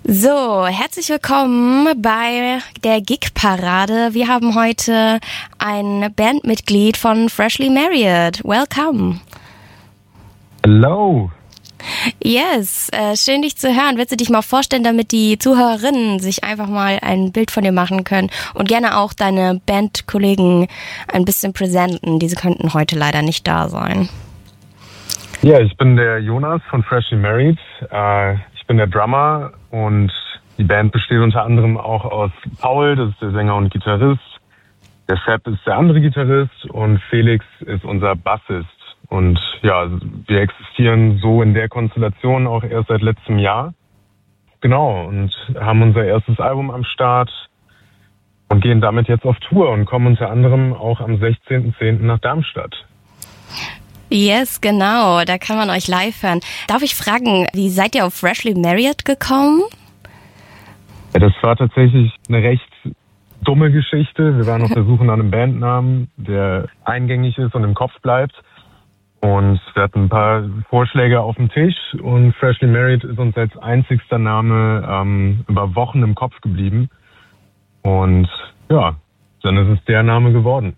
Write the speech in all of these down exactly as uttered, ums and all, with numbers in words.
So, herzlich willkommen bei der Gig-Parade. Wir haben heute ein Bandmitglied von Freshly Married. Welcome. Hello. Yes, äh, schön dich zu hören. Willst du dich mal vorstellen, damit die Zuhörerinnen sich einfach mal ein Bild von dir machen können und gerne auch deine Bandkollegen ein bisschen präsenten. Diese könnten heute leider nicht da sein. Ja, ich bin der Jonas von Freshly Married. Äh, ich bin der Drummer und die Band besteht unter anderem auch aus Paul, das ist der Sänger und Gitarrist. Der Sepp ist der andere Gitarrist und Felix ist unser Bassist. Und ja, wir existieren so in der Konstellation auch erst seit letztem Jahr. Genau, und haben unser erstes Album am Start und gehen damit jetzt auf Tour und kommen unter anderem auch am sechzehnten zehnten nach Darmstadt. Yes, genau, da kann man euch live hören. Darf ich fragen, wie seid ihr auf Freshly Married gekommen? Ja, das war tatsächlich eine recht dumme Geschichte. Wir waren auf der Suche nach einem Bandnamen, der eingängig ist und im Kopf bleibt. Und wir hatten ein paar Vorschläge auf dem Tisch und Freshly Married ist uns als einzigster Name ähm, über Wochen im Kopf geblieben. Und ja, dann ist es der Name geworden.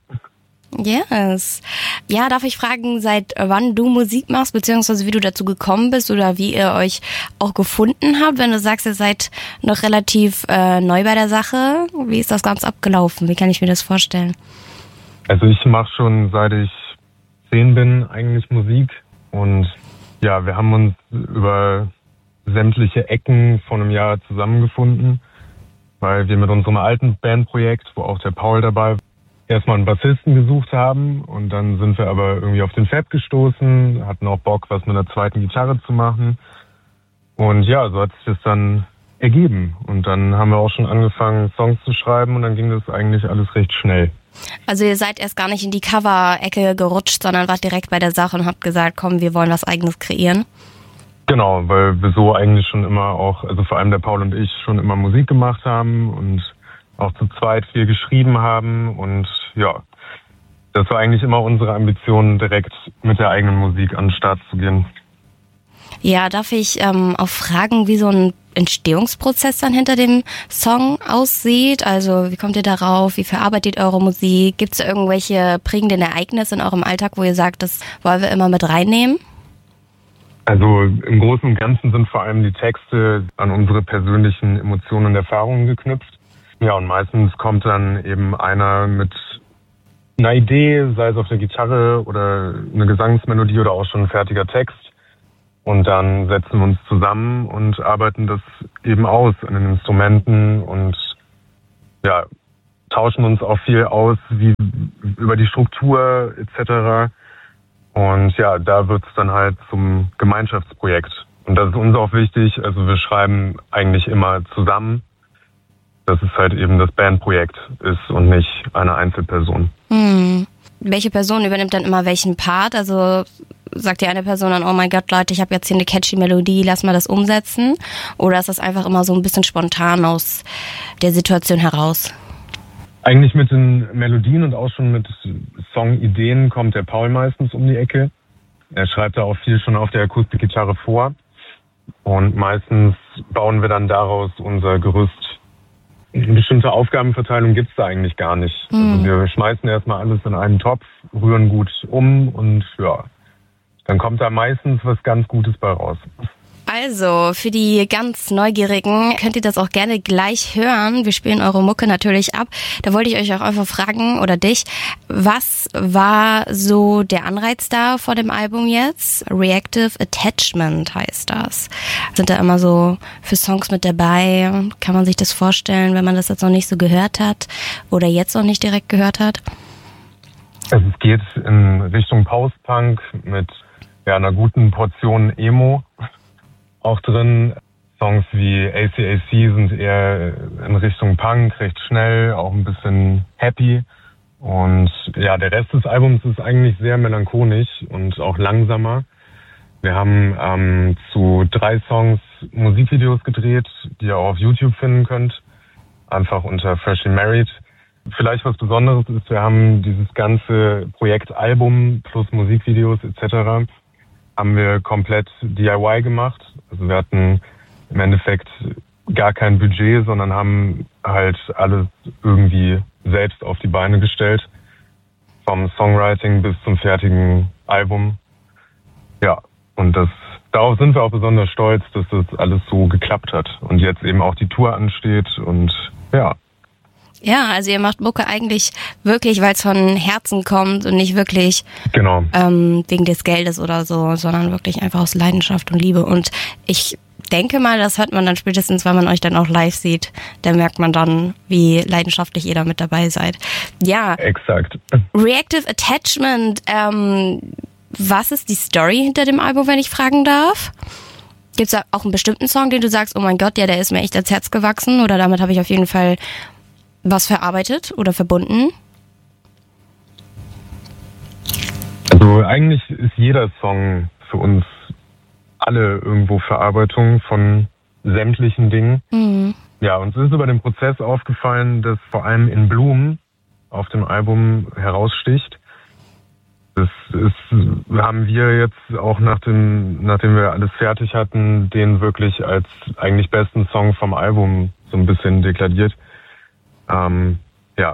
Yes. Ja, darf ich fragen, seit wann du Musik machst, beziehungsweise wie du dazu gekommen bist oder wie ihr euch auch gefunden habt? Wenn du sagst, ihr seid noch relativ äh, neu bei der Sache, wie ist das Ganze abgelaufen? Wie kann ich mir das vorstellen? Also ich mache schon seit ich zehn bin eigentlich Musik und ja, wir haben uns über sämtliche Ecken von einem Jahr zusammengefunden, weil wir mit unserem alten Bandprojekt, wo auch der Paul dabei war, erstmal einen Bassisten gesucht haben und dann sind wir aber irgendwie auf den Fab gestoßen, hatten auch Bock, was mit einer zweiten Gitarre zu machen und ja, so hat sich das dann ergeben und dann haben wir auch schon angefangen, Songs zu schreiben und dann ging das eigentlich alles recht schnell. Also ihr seid erst gar nicht in die Cover-Ecke gerutscht, sondern wart direkt bei der Sache und habt gesagt, komm, wir wollen was Eigenes kreieren? Genau, weil wir so eigentlich schon immer auch, also vor allem der Paul und ich, schon immer Musik gemacht haben und auch zu zweit viel geschrieben haben und ja, das war eigentlich immer unsere Ambition, direkt mit der eigenen Musik an den Start zu gehen. Ja, darf ich ähm, auch fragen, wie so ein Entstehungsprozess dann hinter dem Song aussieht? Also wie kommt ihr darauf? Wie verarbeitet ihr eure Musik? Gibt es irgendwelche prägenden Ereignisse in eurem Alltag, wo ihr sagt, das wollen wir immer mit reinnehmen? Also im Großen und Ganzen sind vor allem die Texte an unsere persönlichen Emotionen und Erfahrungen geknüpft. Ja, und meistens kommt dann eben einer mit einer Idee, sei es auf der Gitarre oder eine Gesangsmelodie oder auch schon ein fertiger Text. Und dann setzen wir uns zusammen und arbeiten das eben aus an den Instrumenten und ja, tauschen uns auch viel aus wie über die Struktur et cetera. Und ja, da wird es dann halt zum Gemeinschaftsprojekt. Und das ist uns auch wichtig. Also wir schreiben eigentlich immer zusammen, dass es halt eben das Bandprojekt ist und nicht eine Einzelperson. Hm. Welche Person übernimmt dann immer welchen Part? Also sagt dir eine Person dann, oh mein Gott, Leute, ich habe jetzt hier eine catchy Melodie, lass mal das umsetzen? Oder ist das einfach immer so ein bisschen spontan aus der Situation heraus? Eigentlich mit den Melodien und auch schon mit Songideen kommt der Paul meistens um die Ecke. Er schreibt da auch viel schon auf der Akustikgitarre vor. Und meistens bauen wir dann daraus unser Gerüst. Eine bestimmte Aufgabenverteilung gibt's da eigentlich gar nicht. Mhm. Also wir schmeißen erstmal alles in einen Topf, rühren gut um und ja, dann kommt da meistens was ganz Gutes bei raus. Also, für die ganz Neugierigen könnt ihr das auch gerne gleich hören. Wir spielen eure Mucke natürlich ab. Da wollte ich euch auch einfach fragen, oder dich, was war so der Anreiz da vor dem Album jetzt? Reactive Attachment heißt das. Sind da immer so für Songs mit dabei? Kann man sich das vorstellen, wenn man das jetzt noch nicht so gehört hat oder jetzt noch nicht direkt gehört hat? Also es geht in Richtung Post-Punk mit ja, einer guten Portion Emo auch drin. Songs wie A C A C sind eher in Richtung Punk, recht schnell, auch ein bisschen happy. Und ja, der Rest des Albums ist eigentlich sehr melancholisch und auch langsamer. Wir haben ähm, zu drei Songs Musikvideos gedreht, die ihr auch auf YouTube finden könnt. Einfach unter Freshly Married. Vielleicht was Besonderes ist, wir haben dieses ganze Projektalbum plus Musikvideos et cetera haben wir komplett D I Y gemacht. Also wir hatten im Endeffekt gar kein Budget, sondern haben halt alles irgendwie selbst auf die Beine gestellt. Vom Songwriting bis zum fertigen Album. Ja, und das, darauf sind wir auch besonders stolz, dass das alles so geklappt hat. Und jetzt eben auch die Tour ansteht und ja. Ja, also ihr macht Mucke eigentlich wirklich, weil es von Herzen kommt und nicht wirklich genau. ähm, wegen des Geldes oder so, sondern wirklich einfach aus Leidenschaft und Liebe. Und ich denke mal, das hört man dann spätestens, wenn man euch dann auch live sieht. Da merkt man dann, wie leidenschaftlich ihr da mit dabei seid. Ja. Exakt. Reactive Attachment, ähm, was ist die Story hinter dem Album, wenn ich fragen darf? Gibt es da auch einen bestimmten Song, den du sagst, oh mein Gott, ja, der ist mir echt ans Herz gewachsen oder damit habe ich auf jeden Fall was verarbeitet oder verbunden? Also eigentlich ist jeder Song für uns alle irgendwo Verarbeitung von sämtlichen Dingen. Mhm. Ja, uns ist über den Prozess aufgefallen, dass vor allem In Bloom auf dem Album heraussticht. Das ist, haben wir jetzt auch nach dem, nachdem wir alles fertig hatten, den wirklich als eigentlich besten Song vom Album so ein bisschen deklariert. Ähm, ja.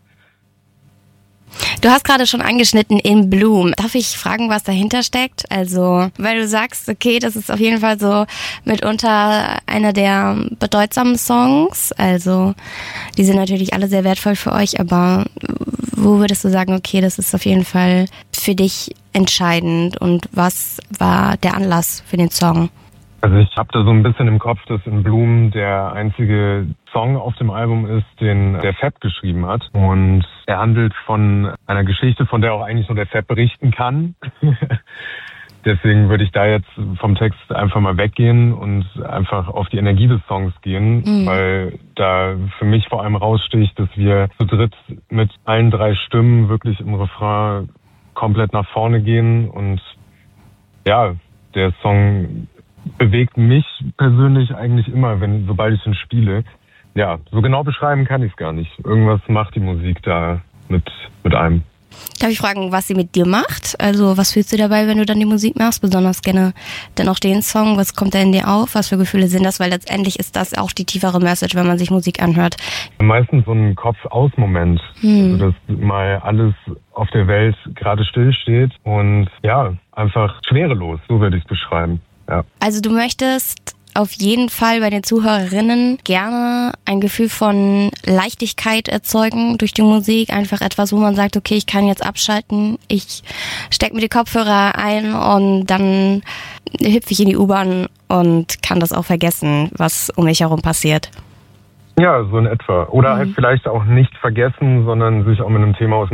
Du hast gerade schon angeschnitten In Bloom. Darf ich fragen, was dahinter steckt? Also, weil du sagst, okay, das ist auf jeden Fall so mitunter einer der bedeutsamen Songs. Also, die sind natürlich alle sehr wertvoll für euch, aber wo würdest du sagen, okay, das ist auf jeden Fall für dich entscheidend und was war der Anlass für den Song? Also ich habe da so ein bisschen im Kopf, dass In Bloom der einzige Song auf dem Album ist, den der Fab geschrieben hat. Und er handelt von einer Geschichte, von der auch eigentlich nur der Fab berichten kann. Deswegen würde ich da jetzt vom Text einfach mal weggehen und einfach auf die Energie des Songs gehen, mhm. weil da für mich vor allem raussticht, dass wir zu dritt mit allen drei Stimmen wirklich im Refrain komplett nach vorne gehen. Und ja, der Song bewegt mich persönlich eigentlich immer, wenn sobald ich ihn spiele. Ja, so genau beschreiben kann ich es gar nicht. Irgendwas macht die Musik da mit, mit einem. Darf ich fragen, was sie mit dir macht? Also was fühlst du dabei, wenn du dann die Musik machst? Besonders gerne dann auch den Song. Was kommt da in dir auf? Was für Gefühle sind das? Weil letztendlich ist das auch die tiefere Message, wenn man sich Musik anhört. Meistens so ein Kopf-aus-Moment. Hm. Also dass mal alles auf der Welt gerade stillsteht und ja, einfach schwerelos, so würde ich es beschreiben. Ja. Also du möchtest auf jeden Fall bei den Zuhörerinnen gerne ein Gefühl von Leichtigkeit erzeugen durch die Musik. Einfach etwas, wo man sagt, okay, ich kann jetzt abschalten, ich stecke mir die Kopfhörer ein und dann hüpfe ich in die U-Bahn und kann das auch vergessen, was um mich herum passiert. Ja, so in etwa. Oder mhm. halt vielleicht auch nicht vergessen, sondern sich auch mit einem Thema auseinandersetzen.